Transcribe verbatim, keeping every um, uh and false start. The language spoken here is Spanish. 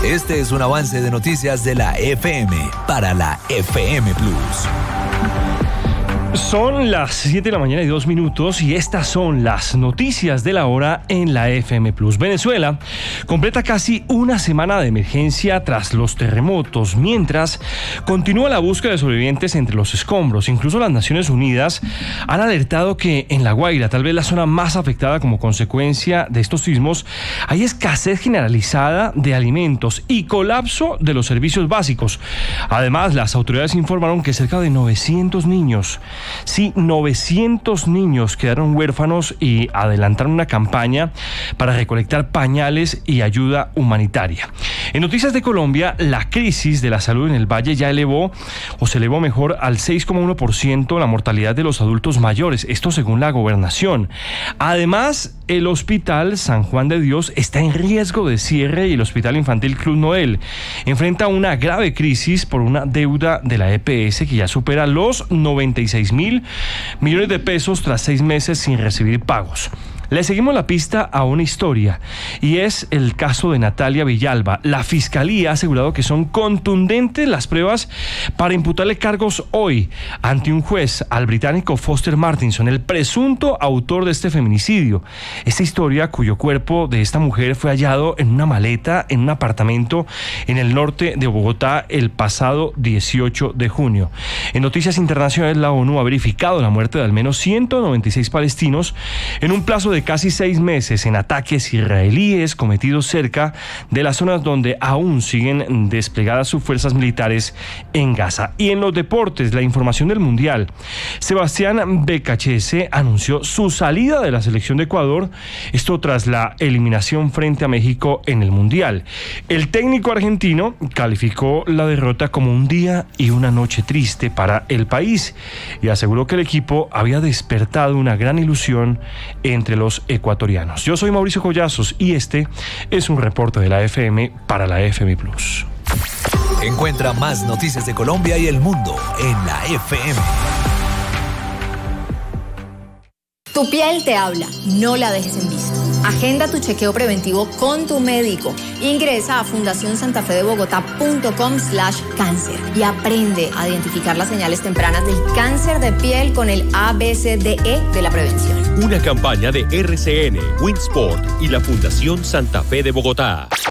Este es un avance de noticias de la F M para la F M Plus. Son las siete de la mañana y dos minutos y estas son las noticias de la hora en la F M Plus. Venezuela completa casi una semana de emergencia tras los terremotos, mientras continúa la búsqueda de sobrevivientes entre los escombros. Incluso las Naciones Unidas han alertado que en La Guaira, tal vez la zona más afectada como consecuencia de estos sismos, hay escasez generalizada de alimentos y colapso de los servicios básicos. Además, las autoridades informaron que cerca de novecientos niños Sí, novecientos niños quedaron huérfanos y adelantaron una campaña para recolectar pañales y ayuda humanitaria. En noticias de Colombia, la crisis de la salud en el Valle ya elevó, o se elevó mejor, al seis coma uno por ciento la mortalidad de los adultos mayores, esto según la gobernación. Además, el Hospital San Juan de Dios está en riesgo de cierre y el Hospital Infantil Club Noel enfrenta una grave crisis por una deuda de la E P S que ya supera los noventa y seis mil millones de pesos tras seis meses sin recibir pagos. Le seguimos la pista a una historia y es el caso de Natalia Villalba. La Fiscalía ha asegurado que son contundentes las pruebas para imputarle cargos hoy ante un juez al británico Foster Martinson, el presunto autor de este feminicidio. Esta historia, cuyo cuerpo de esta mujer fue hallado en una maleta en un apartamento en el norte de Bogotá el pasado dieciocho de junio. En noticias internacionales, la ONU ha verificado la muerte de al menos ciento noventa y seis palestinos en un plazo de casi seis meses en ataques israelíes cometidos cerca de las zonas donde aún siguen desplegadas sus fuerzas militares en Gaza. Y en los deportes, la información del Mundial. Sebastián Becachese anunció su salida de la selección de Ecuador, esto tras la eliminación frente a México en el Mundial. El técnico argentino calificó la derrota como un día y una noche triste para el país y aseguró que el equipo había despertado una gran ilusión entre los ecuatorianos. Yo soy Mauricio Collazos y este es un reporte de la F M para la F M Plus. Encuentra más noticias de Colombia y el mundo en la F M. Tu piel te habla, no la dejes en visto. Agenda tu chequeo preventivo con tu médico. Ingresa a fundación santa fe de bogotá punto com slash cáncer y aprende a identificar las señales tempranas del cáncer de piel con el A B C D E de la prevención. Una campaña de R C N, Winsport y la Fundación Santa Fe de Bogotá.